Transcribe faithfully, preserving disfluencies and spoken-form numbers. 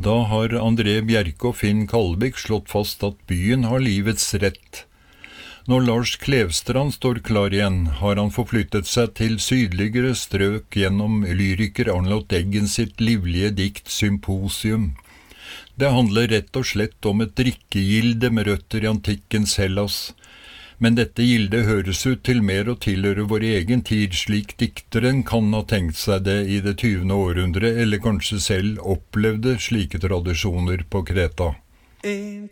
Da har André Bjerke og Finn Kalvik slått fast at byen har livets rett. Når Lars Klevstrand står klar igjen, har han forflyttet seg til sydligere strøk gjennom lyriker Arnold Eggen sitt livlige dikt Symposium. Det handler rett og slett om et drikkegilde med røtter i antikkens Hellas. Men dette gildet høres ut til mer å tilhøre vår egen tid, slik dikteren kan ha tenkt seg det i det tyvende århundre, eller kanskje selv opplevde slike tradisjoner på Kreta.